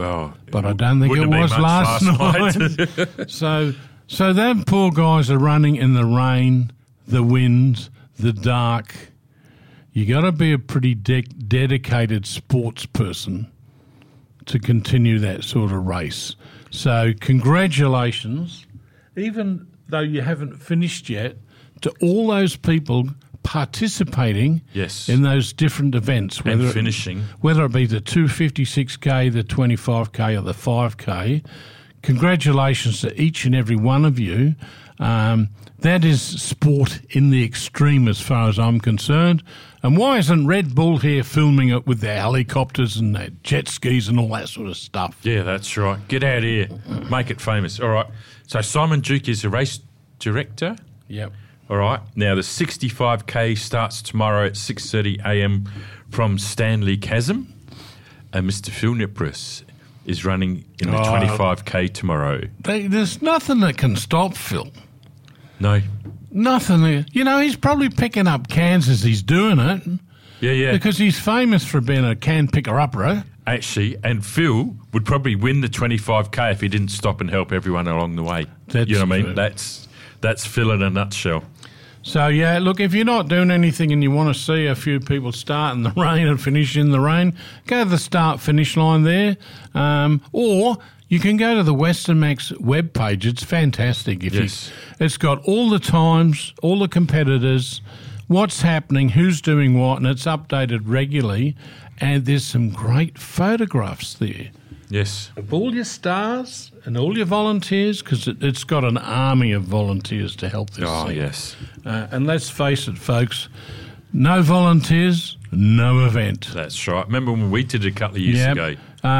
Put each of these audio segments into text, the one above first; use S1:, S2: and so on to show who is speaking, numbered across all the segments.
S1: Oh,
S2: but I don't think it was last night. So them poor guys are running in the rain, the wind, the dark. You got to be a pretty dedicated sports person to continue that sort of race. So congratulations, even though you haven't finished yet, to all those people participating in those different events.
S1: And finishing.
S2: Whether it be the 256K, the 25K or the 5K, congratulations to each and every one of you. That is sport in the extreme as far as I'm concerned. And why isn't Red Bull here filming it with their helicopters and their jet skis and all that sort of stuff?
S1: Yeah, that's right. Get out here. Make it famous. All right. So Simon Duke is a race director.
S2: Yep.
S1: All right. Now, the 65K starts tomorrow at 6:30 a.m. from Stanley Chasm. And Mr. Phil Nipris is running in the 25K tomorrow.
S2: There's nothing that can stop Phil.
S1: No.
S2: Nothing. You know, he's probably picking up cans as he's doing it.
S1: Yeah.
S2: Because he's famous for being a can picker-upper.
S1: Actually, and Phil would probably win the 25K if he didn't stop and help everyone along the way.
S2: That's
S1: you know what I mean?
S2: true.
S1: That's Phil in a nutshell.
S2: So, yeah, look, if you're not doing anything and you want to see a few people start in the rain and finish in the rain, go to the start-finish line there. Or you can go to the Western Max webpage. It's fantastic. It's got all the times, all the competitors, what's happening, who's doing what, and it's updated regularly. And there's some great photographs there.
S1: Yes.
S2: Of all your stars and all your volunteers, because it's got an army of volunteers to help this thing.
S1: Yes.
S2: And let's face it, folks, no volunteers, no event.
S1: That's right. Remember when we did it a couple of years ago?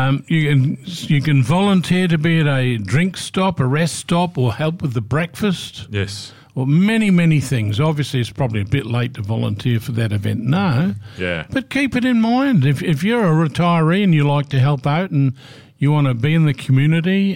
S2: You can volunteer to be at a drink stop, a rest stop, or help with the breakfast.
S1: Yes.
S2: Or many, many things. Obviously, it's probably a bit late to volunteer for that event now.
S1: Yeah.
S2: But keep it in mind. If you're a retiree and you like to help out and you want to be in the community,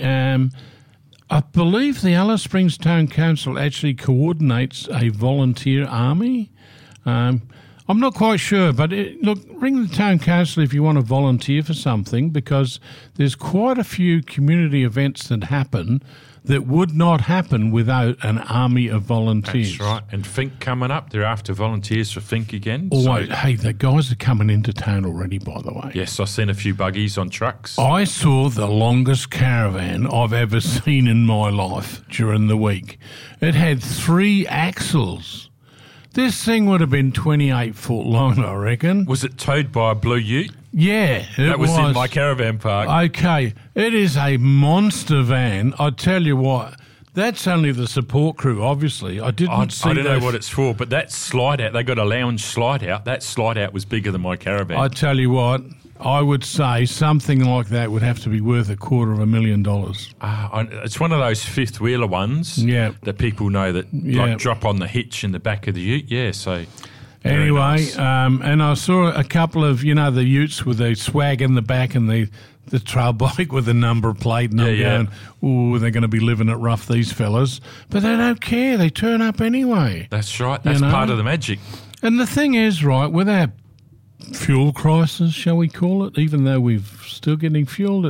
S2: I believe the Alice Springs Town Council actually coordinates a volunteer army. I'm not quite sure, but look, ring the town council if you want to volunteer for something, because there's quite a few community events that happen that would not happen without an army of volunteers.
S1: That's right. And Fink coming up. They're after volunteers for Fink again.
S2: Hey, the guys are coming into town already, by the way.
S1: Yes, I've seen a few buggies on trucks.
S2: I saw the longest caravan I've ever seen in my life during the week. It had 3 axles. This thing would have been 28 foot long, I reckon.
S1: Was it towed by a blue ute?
S2: Yeah,
S1: that was in my caravan park.
S2: Okay, it is a monster van. I tell you what, that's only the support crew, obviously. I don't
S1: know what it's for, but that slide out, they got a lounge slide out. That slide out was bigger than my caravan.
S2: I tell you what, I would say something like that would have to be worth $250,000.
S1: It's one of those fifth wheeler ones that people know that like drop on the hitch in the back of the ute. Yeah, so...
S2: Anyway,
S1: nice.
S2: And I saw a couple of, the utes with the swag in the back and the trail bike with the number plate, and I'm going, ooh, they're going to be living it rough, these fellas. But they don't care. They turn up anyway.
S1: That's right. That's part of the magic.
S2: And the thing is, right, with our fuel crisis, shall we call it, even though we're still getting fuel at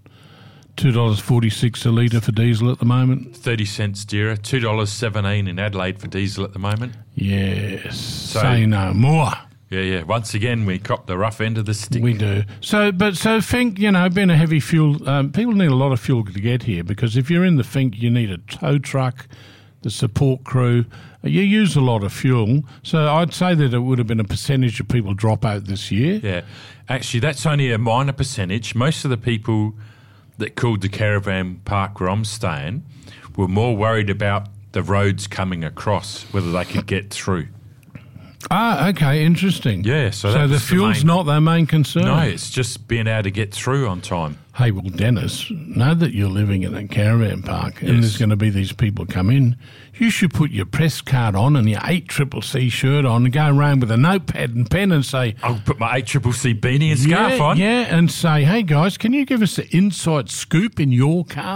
S2: $2.46 a litre for diesel at the moment.
S1: 30 cents dearer, $2.17 in Adelaide for diesel at the moment.
S2: Yes, say no more.
S1: Yeah. Once again, we cop the rough end of the stick.
S2: We do. So Fink, being a heavy fuel, people need a lot of fuel to get here, because if you're in the Fink, you need a tow truck, the support crew. You use a lot of fuel. So I'd say that it would have been a percentage of people drop out this year.
S1: Yeah. Actually, that's only a minor percentage. Most of the people that called the caravan park where I'm staying were more worried about the roads coming across, whether they could get through.
S2: Ah, okay, interesting.
S1: Yeah,
S2: so the fuel's not their main concern?
S1: No, it's just being able to get through on time.
S2: Hey, well, Dennis, know that you're living in a caravan park and there's going to be these people come in. You should put your press card on and your 8CCC shirt on and go around with a notepad and pen and say...
S1: I'll put my 8CCC beanie and scarf on.
S2: Yeah, and say, hey, guys, can you give us the inside scoop in your car?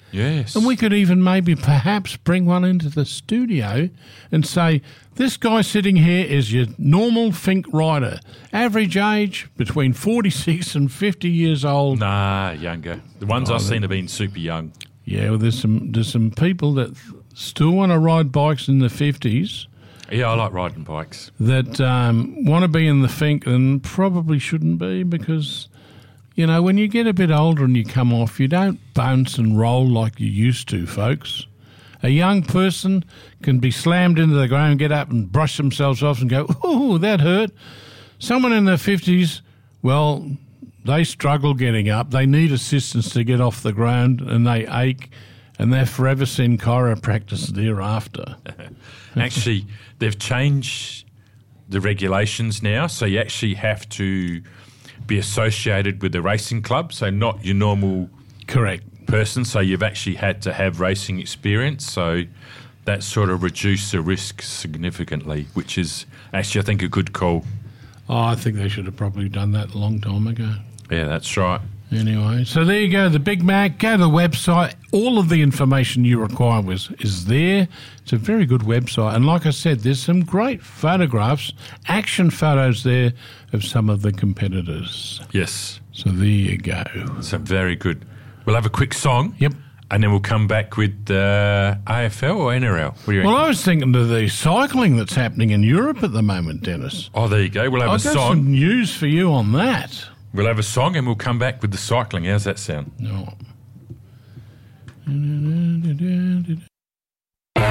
S1: Yes.
S2: And we could even maybe perhaps bring one into the studio and say, this guy sitting here is your normal Fink rider. Average age between 46 and 50 years old.
S1: Nah, younger. The ones I've seen have been super young.
S2: Yeah, well, there's some people that still want to ride bikes in the 50s.
S1: Yeah, I like riding bikes.
S2: That want to be in the Fink and probably shouldn't be because, you know, when you get a bit older and you come off, you don't bounce and roll like you used to, folks. A young person can be slammed into the ground, get up and brush themselves off and go, ooh, that hurt. Someone in their 50s, well, they struggle getting up. They need assistance to get off the ground and they ache and they're forever seeing chiropractors thereafter.
S1: Actually, they've changed the regulations now, so you actually have to be associated with the racing club, so not your normal person, so you've actually had to have racing experience, so that sort of reduced the risk significantly, which is actually, I think, a good call.
S2: Oh, I think they should have probably done that a long time ago.
S1: Yeah, that's right.
S2: Anyway, so there you go, the Big Mac. Go to the website. All of the information you require is there. It's a very good website. And like I said, there's some great photographs, action photos there of some of the competitors.
S1: Yes.
S2: So there you go.
S1: So very good. We'll have a quick song.
S2: Yep.
S1: And then we'll come back with AFL or NRL. What do you reckon?
S2: Well, I was thinking of the cycling that's happening in Europe at the moment, Dennis.
S1: Oh, there you go. We'll have a song.
S2: I've got some news for you on that.
S1: We'll have a song and we'll come back with the cycling. How's that sound?
S2: No.